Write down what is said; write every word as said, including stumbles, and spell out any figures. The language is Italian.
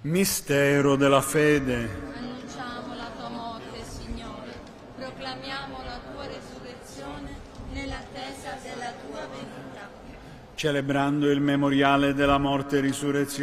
Mistero della fede. Annunciamo la tua morte, Signore. Proclamiamo la tua resurrezione nell'attesa della tua venuta. Celebrando il memoriale della morte e risurrezione